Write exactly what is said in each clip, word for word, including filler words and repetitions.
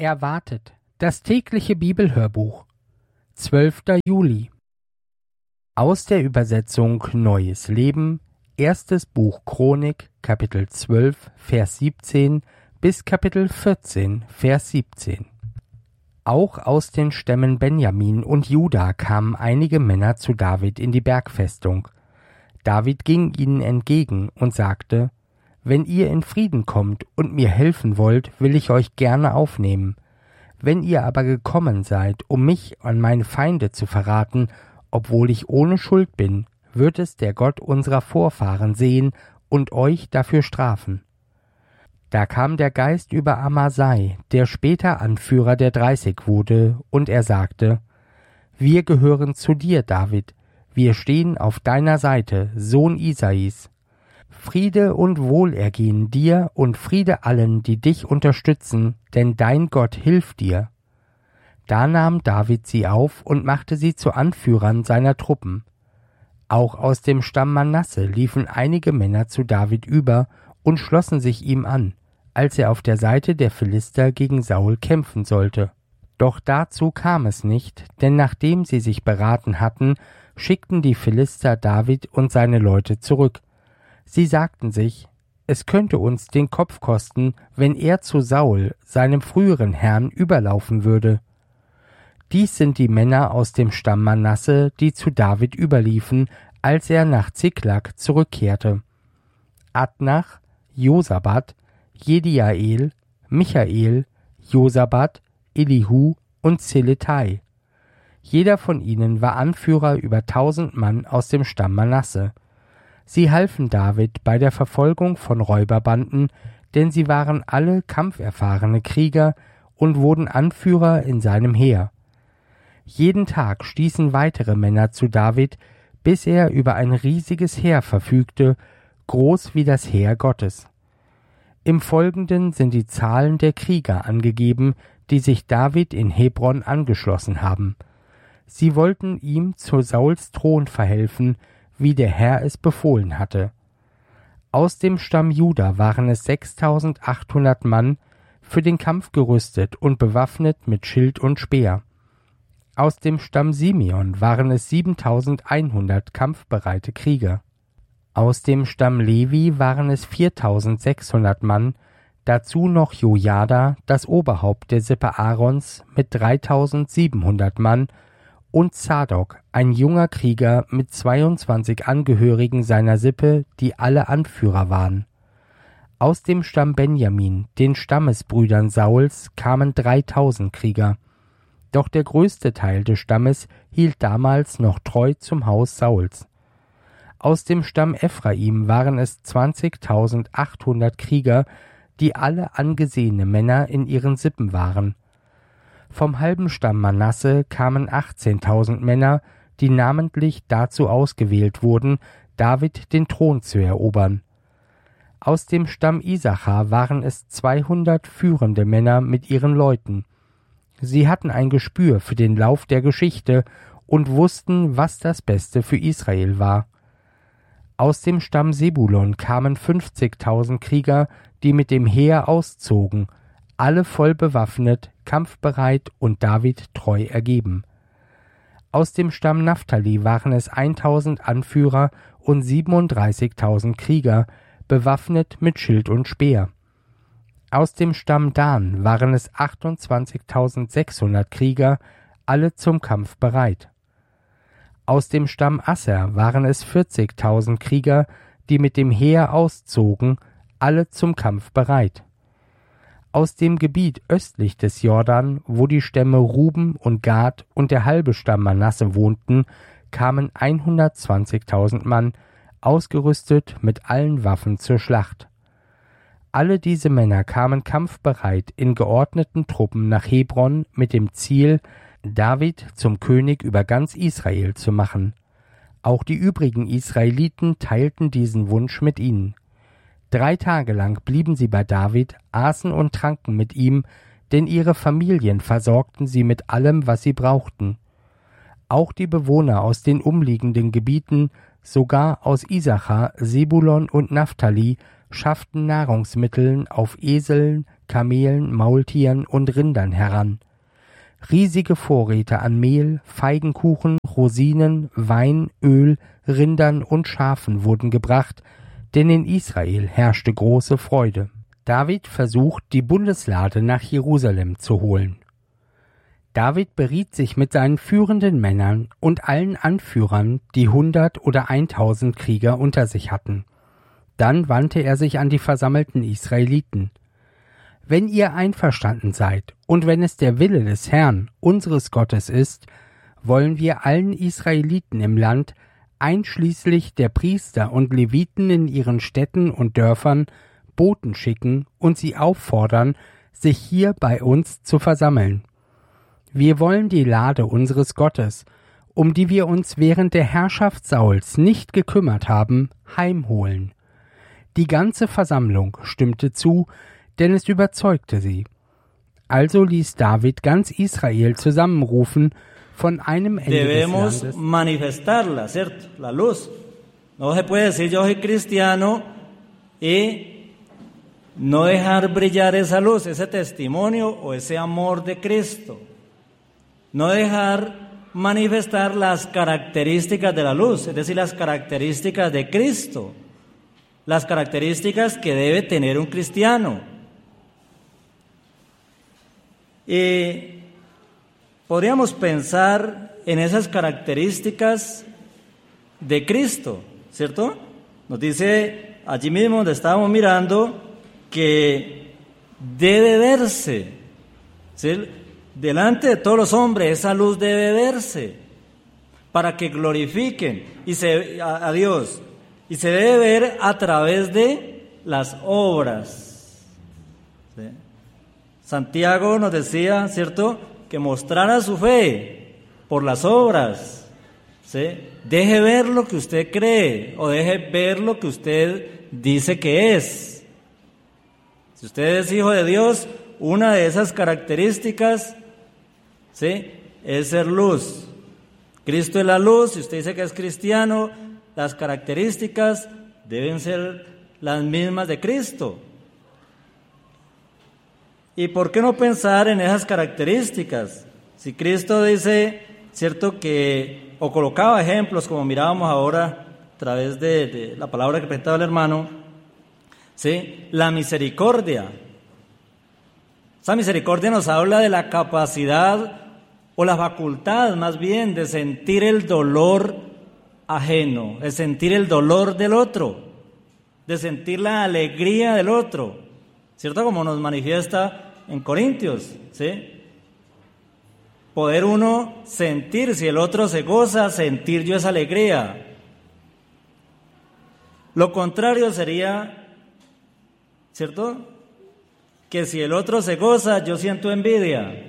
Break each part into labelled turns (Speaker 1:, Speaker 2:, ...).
Speaker 1: Erwartet. Das tägliche Bibelhörbuch. zwölfter Juli. Aus der Übersetzung Neues Leben, erstes Buch Chronik, Kapitel zwölf, Vers siebzehn bis Kapitel vierzehn, Vers siebzehn. Auch aus den Stämmen Benjamin und Juda kamen einige Männer zu David in die Bergfestung. David ging ihnen entgegen und sagte: Wenn ihr in Frieden kommt und mir helfen wollt, will ich euch gerne aufnehmen. Wenn ihr aber gekommen seid, um mich an meine Feinde zu verraten, obwohl ich ohne Schuld bin, wird es der Gott unserer Vorfahren sehen und euch dafür strafen. Da kam der Geist über Amasai, der später Anführer der Dreißig wurde, und er sagte: Wir gehören zu dir, David, wir stehen auf deiner Seite, Sohn Isais. Friede und Wohlergehen dir und Friede allen, die dich unterstützen, denn dein Gott hilft dir. Da nahm David sie auf und machte sie zu Anführern seiner Truppen. Auch aus dem Stamm Manasse liefen einige Männer zu David über und schlossen sich ihm an, als er auf der Seite der Philister gegen Saul kämpfen sollte. Doch dazu kam es nicht, denn nachdem sie sich beraten hatten, schickten die Philister David und seine Leute zurück. Sie sagten sich: Es könnte uns den Kopf kosten, wenn er zu Saul, seinem früheren Herrn, überlaufen würde. Dies sind die Männer aus dem Stamm Manasse, die zu David überliefen, als er nach Ziklag zurückkehrte: Adnach, Josabad, Jediael, Michael, Josabad, Elihu und Zeletai. Jeder von ihnen war Anführer über tausend Mann aus dem Stamm Manasse. Sie halfen David bei der Verfolgung von Räuberbanden, denn sie waren alle kampferfahrene Krieger und wurden Anführer in seinem Heer. Jeden Tag stießen weitere Männer zu David, bis er über ein riesiges Heer verfügte, groß wie das Heer Gottes. Im Folgenden sind die Zahlen der Krieger angegeben, die sich David in Hebron angeschlossen haben. Sie wollten ihm zu Sauls Thron verhelfen, wie der Herr es befohlen hatte. Aus dem Stamm Juda waren es sechstausendachthundert Mann, für den Kampf gerüstet und bewaffnet mit Schild und Speer. Aus dem Stamm Simeon waren es siebentausendeinhundert kampfbereite Krieger. Aus dem Stamm Levi waren es viertausendsechshundert Mann, dazu noch Jojada, das Oberhaupt der Sippe Aarons, mit dreitausendsiebenhundert Mann, und Zadok, ein junger Krieger mit zweiundzwanzig Angehörigen seiner Sippe, die alle Anführer waren. Aus dem Stamm Benjamin, den Stammesbrüdern Sauls, kamen dreitausend Krieger. Doch der größte Teil des Stammes hielt damals noch treu zum Haus Sauls. Aus dem Stamm Ephraim waren es zwanzigtausendachthundert Krieger, die alle angesehene Männer in ihren Sippen waren. Vom halben Stamm Manasse kamen achtzehntausend Männer, die namentlich dazu ausgewählt wurden, David den Thron zu erobern. Aus dem Stamm Isachar waren es zweihundert führende Männer mit ihren Leuten. Sie hatten ein Gespür für den Lauf der Geschichte und wussten, was das Beste für Israel war. Aus dem Stamm Sebulon kamen fünfzigtausend Krieger, die mit dem Heer auszogen, alle voll bewaffnet, kampfbereit und David treu ergeben. Aus dem Stamm Naphtali waren es eintausend Anführer und siebenunddreißigtausend Krieger, bewaffnet mit Schild und Speer. Aus dem Stamm Dan waren es achtundzwanzigtausendsechshundert Krieger, alle zum Kampf bereit. Aus dem Stamm Asser waren es vierzigtausend Krieger, die mit dem Heer auszogen, alle zum Kampf bereit. Aus dem Gebiet östlich des Jordan, wo die Stämme Ruben und Gad und der halbe Stamm Manasse wohnten, kamen hundertzwanzigtausend Mann, ausgerüstet mit allen Waffen zur Schlacht. Alle diese Männer kamen kampfbereit in geordneten Truppen nach Hebron mit dem Ziel, David zum König über ganz Israel zu machen. Auch die übrigen Israeliten teilten diesen Wunsch mit ihnen. Drei Tage lang blieben sie bei David, aßen und tranken mit ihm, denn ihre Familien versorgten sie mit allem, was sie brauchten. Auch die Bewohner aus den umliegenden Gebieten, sogar aus Isachar, Sebulon und Naphtali, schafften Nahrungsmittel auf Eseln, Kamelen, Maultieren und Rindern heran. Riesige Vorräte an Mehl, Feigenkuchen, Rosinen, Wein, Öl, Rindern und Schafen wurden gebracht, denn in Israel herrschte große Freude. David versucht, die Bundeslade nach Jerusalem zu holen. David beriet sich mit seinen führenden Männern und allen Anführern, die hundert oder eintausend Krieger unter sich hatten. Dann wandte er sich an die versammelten Israeliten. Wenn ihr einverstanden seid und wenn es der Wille des Herrn, unseres Gottes ist, wollen wir allen Israeliten im Land, einschließlich der Priester und Leviten in ihren Städten und Dörfern, Boten schicken und sie auffordern, sich hier bei uns zu versammeln. Wir wollen die Lade unseres Gottes, um die wir uns während der Herrschaft Sauls nicht gekümmert haben, heimholen. Die ganze Versammlung stimmte zu, denn es überzeugte sie. Also ließ David ganz Israel zusammenrufen von einem Ende
Speaker 2: Debemos
Speaker 1: des Landes.
Speaker 2: manifestarla, ¿cierto? La luz. No se puede decir yo soy cristiano y no dejar brillar esa luz, ese testimonio o ese amor de Cristo. No dejar manifestar las características de la luz, es decir, las características de Cristo, las características que debe tener un cristiano. Y podríamos pensar en esas características de Cristo, ¿cierto? Nos dice allí mismo donde estábamos mirando que debe verse, ¿sí? Delante de todos los hombres esa luz debe verse para que glorifiquen y se, a, a Dios, y se debe ver a través de las obras, ¿sí? Santiago nos decía, ¿cierto?, que mostrara su fe por las obras, ¿sí? Deje ver lo que usted cree o deje ver lo que usted dice que es. Si usted es hijo de Dios, una de esas características, ¿sí?, es ser luz. Cristo es la luz. Si usted dice que es cristiano, las características deben ser las mismas de Cristo. ¿Y por qué no pensar en esas características? Si Cristo dice, cierto, que, o colocaba ejemplos, como mirábamos ahora a través de, de la palabra que presentaba el hermano, ¿sí?, la misericordia. Esa misericordia nos habla de la capacidad o la facultad, más bien, de sentir el dolor ajeno, de sentir el dolor del otro, de sentir la alegría del otro, ¿cierto? Como nos manifiesta en Corintios, ¿sí? Poder uno sentir, si el otro se goza, sentir yo esa alegría. Lo contrario sería, ¿cierto?, que si el otro se goza, yo siento envidia.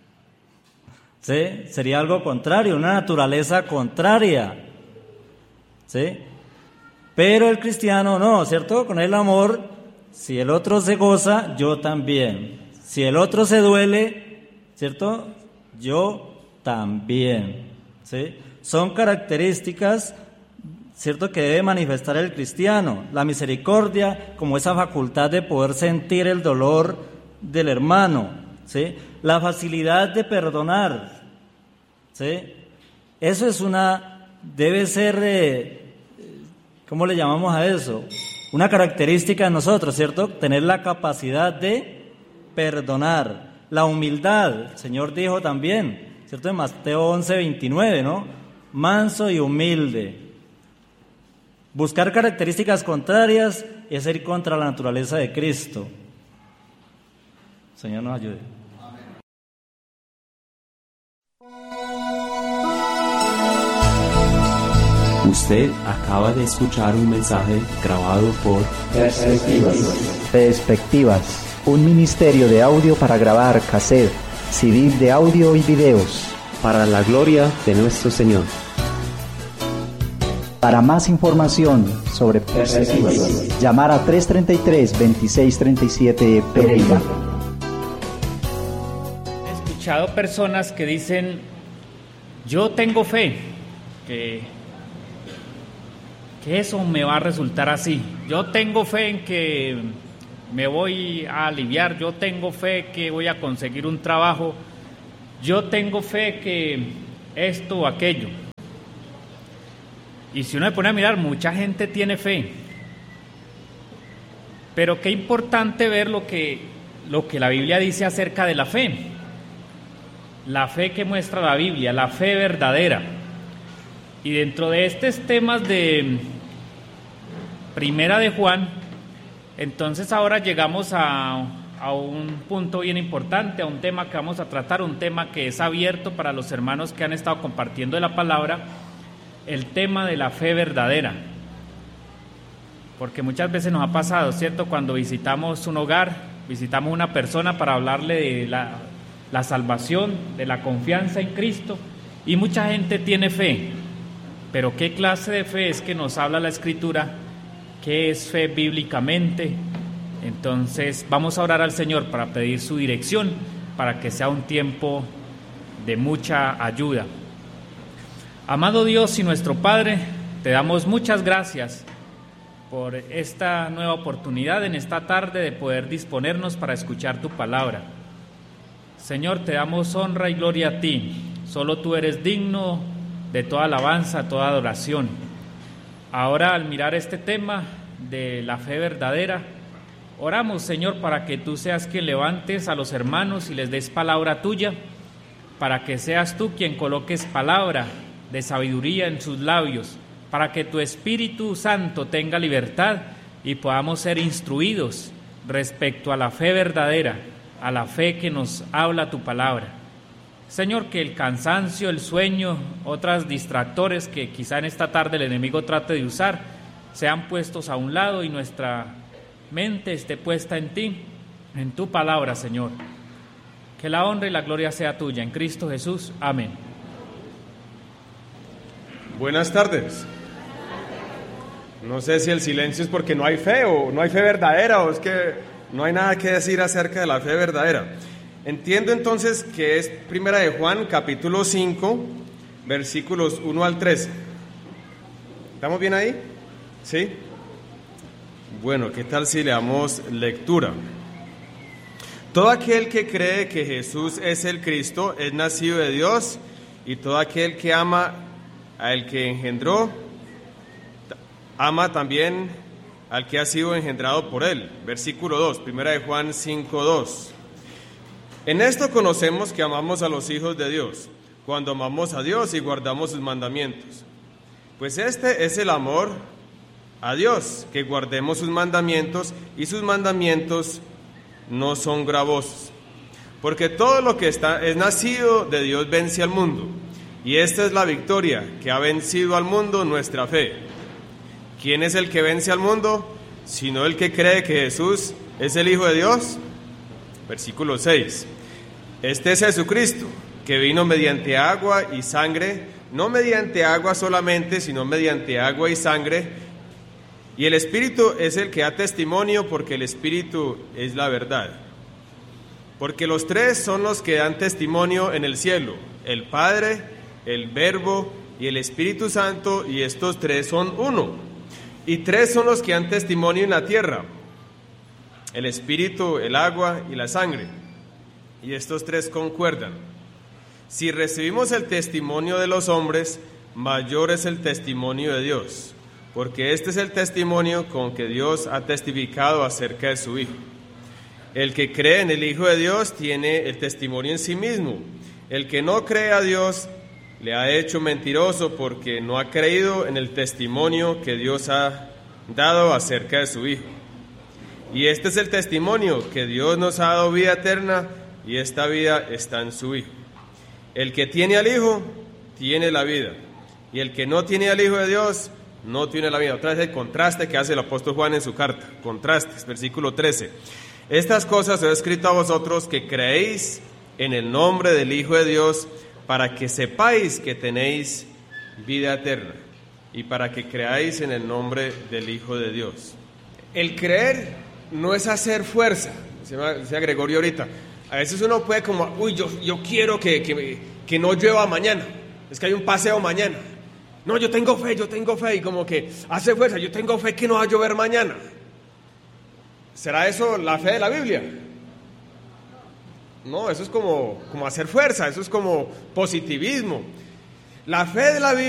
Speaker 2: ¿Sí? Sería algo contrario, una naturaleza contraria. ¿Sí? Pero el cristiano no, ¿cierto? Con el amor, si el otro se goza, yo también. Si el otro se duele, ¿cierto?, yo también. ¿Sí? Son características, ¿cierto?, que debe manifestar el cristiano. La misericordia como esa facultad de poder sentir el dolor del hermano, ¿sí? La facilidad de perdonar, ¿sí? Eso es una, debe ser, eh, ¿cómo le llamamos a eso? Una característica de nosotros, ¿cierto? Tener la capacidad de perdonar. La humildad, el Señor dijo también, ¿cierto? En Mateo once, veintinueve, ¿no? Manso y humilde. Buscar características contrarias es ir contra la naturaleza de Cristo. Señor nos ayude.
Speaker 3: Usted acaba de escuchar un mensaje grabado por
Speaker 4: Perspectivas. Perspectivas, un ministerio de audio para grabar cassette, C D de audio y videos.
Speaker 3: para la gloria de nuestro Señor.
Speaker 4: Para más información sobre Perspectivas, llamar a tres tres tres, veintiséis treinta y siete Pereira.
Speaker 5: He escuchado personas que dicen, yo tengo fe, que, que eso me va a resultar así. Yo tengo fe en que me voy a aliviar, yo tengo fe que voy a conseguir un trabajo, yo tengo fe que esto o aquello. Y si uno se pone a mirar, mucha gente tiene fe. Pero qué importante ver lo que, lo que la Biblia dice acerca de la fe. La fe que muestra la Biblia, la fe verdadera. Y dentro de estos temas de Primera de Juan, entonces ahora llegamos a, a un punto bien importante, a un tema que vamos a tratar, un tema que es abierto para los hermanos que han estado compartiendo de la palabra, el tema de la fe verdadera. Porque muchas veces nos ha pasado, ¿cierto? Cuando visitamos un hogar, visitamos una persona para hablarle de la, la salvación, de la confianza en Cristo, y mucha gente tiene fe. Pero ¿qué clase de fe es que nos habla la Escritura? ¿Qué es fe bíblicamente? Entonces vamos a orar al Señor para pedir su dirección, para que sea un tiempo de mucha ayuda. Amado Dios y nuestro Padre, te damos muchas gracias por esta nueva oportunidad en esta tarde de poder disponernos para escuchar tu palabra. Señor, te damos honra y gloria a ti. Solo tú eres digno de toda alabanza, toda adoración. Ahora, al mirar este tema de la fe verdadera, oramos, Señor, para que tú seas quien levantes a los hermanos y les des palabra tuya, para que seas tú quien coloques palabra de sabiduría en sus labios, para que tu Espíritu Santo tenga libertad y podamos ser instruidos respecto a la fe verdadera, a la fe que nos habla tu palabra. Señor, que el cansancio, el sueño, otros distractores que quizá en esta tarde el enemigo trate de usar, sean puestos a un lado y nuestra mente esté puesta en ti, en tu palabra, Señor. Que la honra y la gloria sea tuya, en Cristo Jesús. Amén.
Speaker 6: Buenas tardes. No sé si el silencio es porque no hay fe o no hay fe verdadera o es que no hay nada que decir acerca de la fe verdadera. Entiendo entonces que es Primera de Juan, capítulo cinco, versículos uno al trece. ¿Estamos bien ahí? ¿Sí? Bueno, ¿qué tal si le damos lectura? Todo aquel que cree que Jesús es el Cristo es nacido de Dios, y todo aquel que ama al que engendró, ama también al que ha sido engendrado por él. Versículo dos, Primera de Juan cinco, dos. En esto conocemos que amamos a los hijos de Dios, cuando amamos a Dios y guardamos sus mandamientos. Pues este es el amor a Dios, que guardemos sus mandamientos, y sus mandamientos no son gravosos. Porque todo lo que está, es nacido de Dios vence al mundo, y esta es la victoria que ha vencido al mundo, nuestra fe. ¿Quién es el que vence al mundo? Sino el que cree que Jesús es el Hijo de Dios. Versículo seis. Este es Jesucristo, que vino mediante agua y sangre, no mediante agua solamente, sino mediante agua y sangre. Y el Espíritu es el que da testimonio, porque el Espíritu es la verdad. Porque los tres son los que dan testimonio en el cielo: el Padre, el Verbo y el Espíritu Santo, y estos tres son uno. Y tres son los que dan testimonio en la tierra: el Espíritu, el agua y la sangre. Y estos tres concuerdan. Si recibimos el testimonio de los hombres, mayor es el testimonio de Dios, porque este es el testimonio con que Dios ha testificado acerca de su Hijo. El que cree en el Hijo de Dios tiene el testimonio en sí mismo. El que no cree a Dios le ha hecho mentiroso, porque no ha creído en el testimonio que Dios ha dado acerca de su Hijo. Y este es el testimonio, que Dios nos ha dado vida eterna, y esta vida está en su Hijo. El que tiene al Hijo, tiene la vida, y el que no tiene al Hijo de Dios, no tiene la vida. Otra vez el contraste que hace el apóstol Juan en su carta. Contrastes, versículo trece. Estas cosas os he escrito a vosotros que creéis en el nombre del Hijo de Dios, para que sepáis que tenéis vida eterna, y para que creáis en el nombre del Hijo de Dios. El creer no es hacer fuerza, decía Gregorio ahorita. A veces uno puede como, uy, yo, yo quiero que, que, que no llueva mañana, es que hay un paseo mañana. No, yo tengo fe, yo tengo fe, y como que hace fuerza, yo tengo fe que no va a llover mañana. ¿Será eso la fe de la Biblia? No, eso es como, como hacer fuerza, eso es como positivismo. La fe de la Biblia